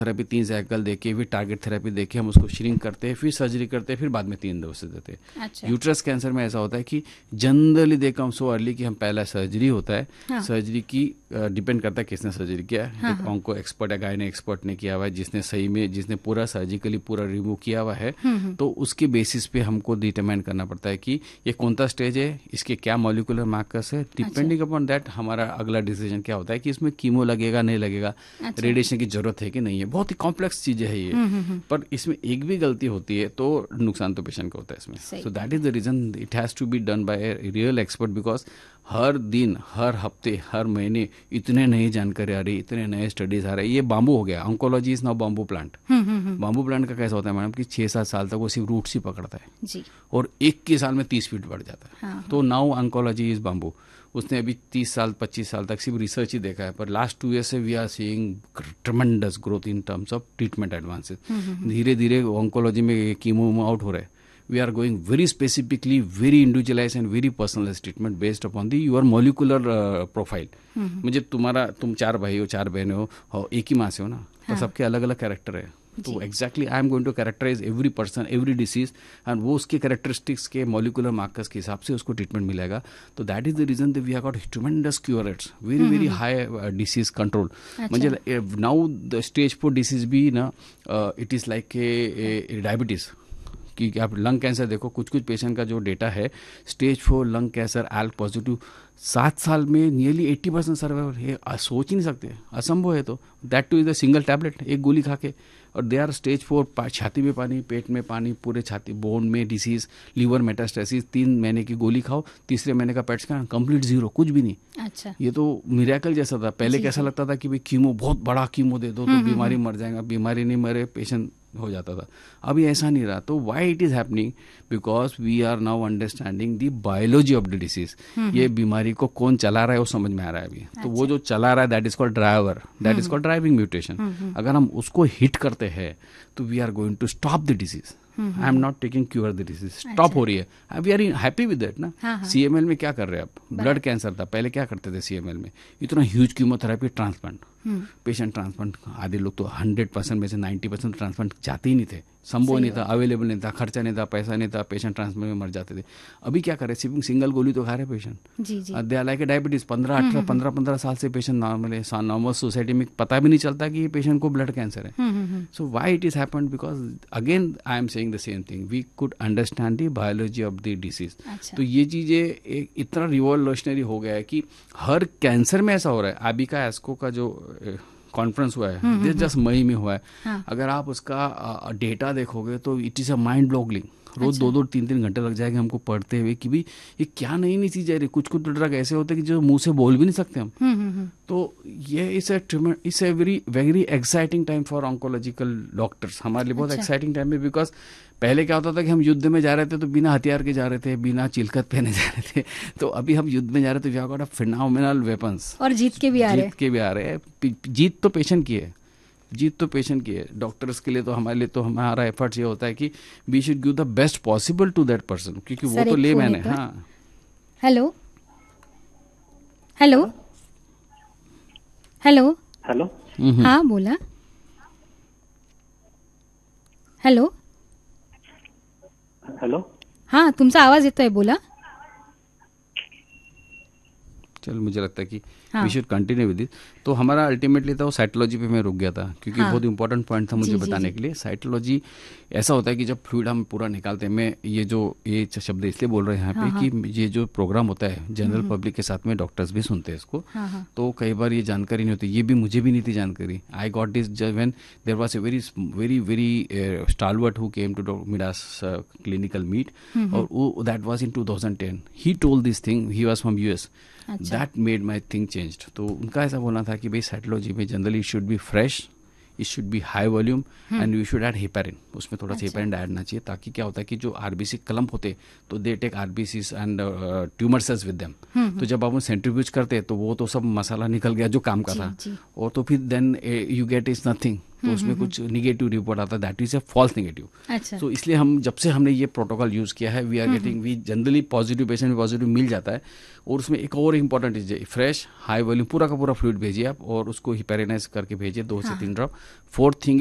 Therapy 3 cycle देके फिर target therapy देके हम उसको श्रिंक करते हैं, फिर सर्जरी करते हैं, फिर बाद में 3 डोसेज देते हैं। अच्छा। यूट्रस कैंसर में ऐसा होता है कि जनरली देखा हम सो अर्ली कि हम पहला सर्जरी होता है। हाँ। सर्जरी की डिपेंड करता है किसने सर्जरी किया है। हाँ, एक ऑन्को एक्सपर्ट है, गायने एक्सपर्ट ने किया हुआ है, जिसने सही में जिसने पूरा सर्जिकली पूरा रिमूव किया हुआ है, तो उसके बेसिस पे हमको डिटरमाइन करना पड़ता है कि ये कौन सा स्टेज है, इसके क्या मॉलिक्यूलर मार्कर्स है। डिपेंडिंग अपॉन दैट हमारा अगला डिसीजन क्या होता है कि इसमें कीमो लगेगा नहीं लगेगा, अच्छा। रेडिएशन की जरूरत है कि नहीं है। बहुत ही कॉम्प्लेक्स चीजें है ये, पर इसमें एक भी गलती होती है तो नुकसान तो पेशेंट का होता है इसमें। So that is the reason it has to be done by a real expert, because हर दिन, हर हफ्ते, हर महीने इतने नई जानकारी आ रही, इतने नए स्टडीज आ रहे हैं। ये बाम्बू हो गया, oncology is now bamboo plant. Bamboo plant का कैसा होता है मैडम कि 6-7 साल तक वो सिर्फ रूट्स ही पकड़ता है जी। और 1 साल में 30 फीट बढ़ जाता है। हाँ, तो नाउ ऑन्कोलॉजी इज बाम्बू। उसने अभी 30 साल 25 साल तक सिर्फ रिसर्च ही देखा है, पर लास्ट 2 ईयर से we are seeing tremendous growth in terms of treatment advances. धीरे धीरे ऑन्कोलॉजी में कीमो आउट हो रहा है। We are going very specifically, very individualized and very personalized treatment based upon your molecular profile. मुझे तुम 4 भाई हो, 4 बहनें हो, एक ही माँ से हो ना, तो सबके अलग अलग कैरेक्टर है। तो exactly I am going to characterise every person, every disease, and वो उसके कैरेक्टरिस्टिक्स के मॉलिकुलर मार्कर्स के हिसाब से उसको ट्रीटमेंट मिलेगा। तो that is the reason that we have got ट्रेमेंडस cure rates, very very high disease control. म्हणजे नाउ द स्टेज 4 डिसीज भी ना, it is like a diabetes. कि आप लंग कैंसर देखो, कुछ कुछ पेशेंट का जो डेटा है stage 4 lung cancer elk positive 7 साल में नियरली 80% सर्वाइवल। ये सोच ही नहीं सकते, असंभव है। तो that two is the single tablet, एक गोली खा के। और दे आर स्टेज 4, छाती में पानी, पेट में पानी, पूरे छाती, बोन में डिसीज, लीवर मेटास्टेसिस। 3 महीने की गोली खाओ, तीसरे महीने का पेट स्कैन, कंप्लीट जीरो, कुछ भी नहीं। अच्छा। ये तो मिरेकल जैसा था। पहले कैसा लगता था कि भाई कीमो, बहुत बड़ा कीमो दे दो तो बीमारी मर जाएगा, बीमारी नहीं मरे पेशेंट हो जाता था। अभी ऐसा नहीं रहा। तो why it is happening, because we are now understanding the biology of the disease. ये बीमारी को कौन चला रहा है वो समझ में आ रहा है अभी। तो वो जो चला रहा है that is called driver, that is called driving mutation. अगर हम उसको हिट करते हैं तो we are going to stop the disease. I am not taking cure the disease, stop हो रही है। We are happy with that ना। सीएमएल में क्या कर रहे हैं आप, ब्लड कैंसर था पहले, क्या करते थे सीएमएल में, इतना huge chemotherapy, transplant, patient transplant, आधे लोग तो 100% में से 90% ट्रांसप्लांट जाते ही नहीं थे, संभव नहीं था, अवेलेबल नहीं था, खर्चा नहीं था, पैसा नहीं था, पेशेंट ट्रांसप्लांट में मर जाते थे। अभी क्या करे, सिंगल गोली तो खा रहे patient. They are like diabetes. 15 साल से पेशेंट नॉर्मल है, नॉर्मल सोसाइटी में पता भी नहीं चलता कि ये पेशेंट को ब्लड कैंसर है। So why it is happened, because again I am saying the same thing, we could understand the biology of the disease. तो ये चीजें इतना रिवॉल्यूशनरी हो गया है कि हर कैंसर में ऐसा हो रहा है। अभी का एस्को का जो कॉन्फ्रेंस हुआ है, जस्ट मई में हुआ है। हाँ। अगर आप उसका डेटा देखोगे तो इट इज अ माइंड ब्लॉगलिंग। रोज 2-2, 3-3 घंटे लग जाएंगे हमको पढ़ते हुए कि भाई ये क्या नई नई चीज आ रही। कुछ कुछ ड्रग ऐसे होते हैं कि जो मुंह से बोल भी नहीं सकते हम। तो ये it's a very very exciting time for oncological doctors. हमारे लिए बहुत एक्साइटिंग टाइम है, बिकॉज पहले क्या होता था कि हम युद्ध में जा रहे थे तो बिना हथियार के जा रहे थे, बिना चिलकत पहने जा रहे थे। तो अभी हम युद्ध में जा रहे थे, we have got a phenomenal weapons, और जीत के भी आ रहे हैं। जीत तो पेशेंट की है, जीत तो पेशेंट की है। डॉक्टर्स के लिए तो हमारे लिए तो हमारा एफर्ट्स ये होता है कि we should give the best possible to that person, क्योंकि वो तो लेमैन है। हाँ, हेलो हेलो हेलो हेलो, हाँ बोला, हॅलो हॅलो, हाँ तुमचा आवाज येतोय, बोला। चल, मुझे लगता है कि we should continue with this. तो हमारा अल्टीमेटली था वो साइटोलॉजी पे मैं रुक गया था, क्योंकि बहुत इंपॉर्टेंट पॉइंट था मुझे बताने के लिए। साइटोलॉजी ऐसा होता है कि जब फ्लूइड हम पूरा निकालते हैं, मैं ये शब्द इसलिए बोल रहे हैं यहाँ पे कि ये जो प्रोग्राम होता है जनरल पब्लिक के साथ में डॉक्टर्स भी सुनते हैं इसको। तो कई बार ये जानकारी नहीं होती, ये भी मुझे भी नहीं थी जानकारी। I got this when there was a very very very स्टालवर्ट who came to Midas clinical meet, और that was in 2010। He told this thing, he was from US. That made my thing changed. तो उनका ऐसा बोलना था कि भाई cytology में generally it should be fresh, it should be high volume, and you should add heparin. उसमें थोड़ा सा हेपेरिन ऐड करना चाहिए, ताकि क्या होता है कि जो आरबीसी क्लम्प होते तो they take RBCs and tumour cells with them. तो जब आप सेंट्रीफ्यूज करते तो वो तो सब मसाला निकल गया जो काम का था, और तो फिर then you get is nothing, तो उसमें कुछ निगेटिव रिपोर्ट आता है, that is a false negative. अच्छा। तो इसलिए हम जब से हमने ये प्रोटोकॉल यूज़ किया है, we are getting, we generally positive patient में पॉजिटिव मिल जाता है। और उसमें एक और इम्पॉर्टेंट चीज़ है, फ्रेश हाई वॉल्यूम पूरा का पूरा फ्लूइड भेजिए आप और उसको हिपेरिनाइज करके भेजिए 2 से 3 ड्रॉप। Fourth thing